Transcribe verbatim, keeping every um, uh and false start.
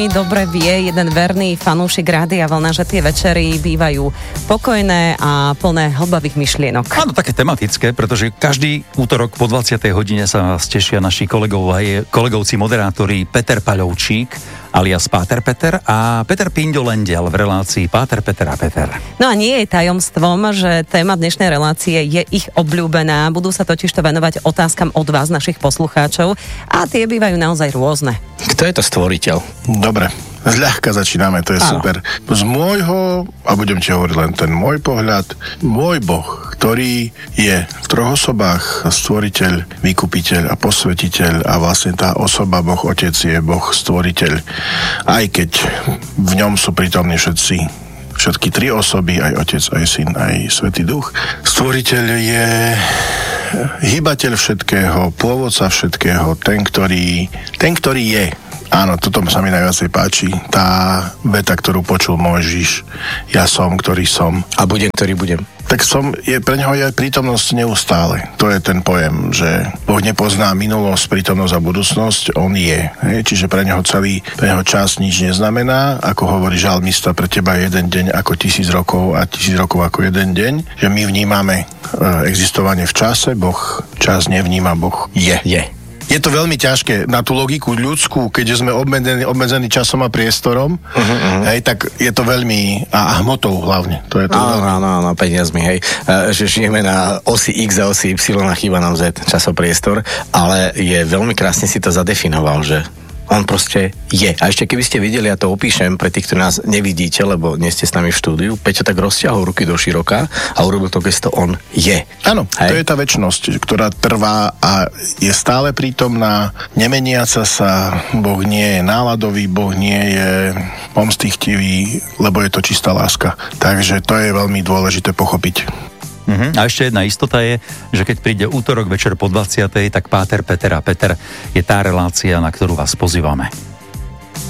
Dobre vie jeden verný fanúšik Rádia Vlna, že tie večery bývajú pokojné a plné hlbavých myšlienok. Áno, také tematické, pretože každý útorok po dvadsiatej hodine sa vás tešia naši kolegov, aj kolegovci moderátori Peter Paľovčík alias Páter Peter a Peter Pindolendel v relácii Páter Peter a Peter. No a nie je tajomstvom, že téma dnešnej relácie je ich obľúbená. Budú sa totižto venovať otázkam od vás, našich poslucháčov, a tie bývajú naozaj rôzne. Kto je to stvoriteľ? Dobre, zľahka začíname, to je Áno. super. Z môjho, a budem ti hovoriť len ten môj pohľad, môj Boh, ktorý je v troch osobách stvoriteľ, vykupiteľ a posvetiteľ, a vlastne tá osoba Boh Otec je Boh stvoriteľ. Aj keď v ňom sú prítomní všetci, všetky tri osoby, aj Otec, aj Syn, aj Svätý Duch. Stvoriteľ je hýbateľ všetkého, pôvodca všetkého, ten, ktorý, ten, ktorý je. Áno, toto sa mi najviac páči. Tá veta, ktorú počul Mojžiš, ja som, ktorý som. A budem, ktorý budem. Tak som, je, pre neho je prítomnosť neustále. To je ten pojem, že Boh nepozná minulosť, prítomnosť a budúcnosť, on je. Hej? Čiže pre neho celý, pre neho čas nič neznamená. Ako hovorí žalmista, pre teba jeden deň ako tisíc rokov a tisíc rokov ako jeden deň. Že my vnímame e, existovanie v čase, Boh čas nevníma, Boh je. Je. Je to veľmi ťažké na tú logiku ľudskú, keďže sme obmedzení, obmedzení časom a priestorom, uh-huh, uh-huh. Hej, tak je to veľmi, a, a hmotou hlavne. To je to áno, veľmi... áno, áno, peniazmi, hej. E, že žijeme na osi X a osi Y a chýba nám Z, časopriestor, ale je veľmi krásne si to zadefinoval, že on proste je. A ešte keby ste videli, ja to opíšem pre tých, ktorí nás nevidíte, lebo nie ste s nami v štúdiu, Peťo tak rozťahol ruky do široka a urobil to gesto, on je. Áno, to je tá večnosť, ktorá trvá a je stále prítomná, nemeniaca sa. Boh nie je náladový, Boh nie je pomstichtivý, lebo je to čistá láska. Takže to je veľmi dôležité pochopiť. Uh-huh. A ešte jedna istota je, že keď príde útorok večer po dvadsiatej, tak Páter Peter a Peter je tá relácia, na ktorú vás pozývame.